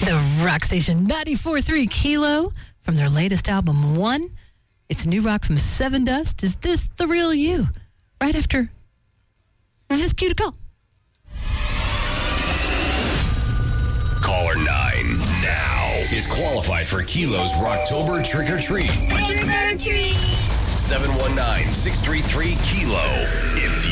The rock station 94.3 Kilo from their latest album, One. It's new rock from Seven Dust. Is this the real you? Right after this cue to call. Caller 9 now is qualified for Kilo's Rocktober Trick or Treat. 719-633-KILO. If